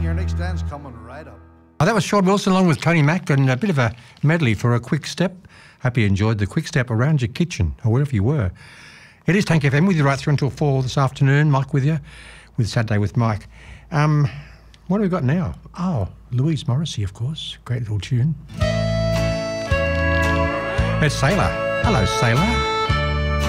your next dance coming right up. Oh, that was Sean Wilson along with Tony Mack, and a bit of a medley for a quick step. Hope you enjoyed the quick step around your kitchen or wherever you were. It is Tank FM with you right through until 4 this afternoon. Mike with you with Saturday with Mike. What have we got now? Oh, Louise Morrissey, of course. Great little tune. It's Sailor. Hello, Sailor.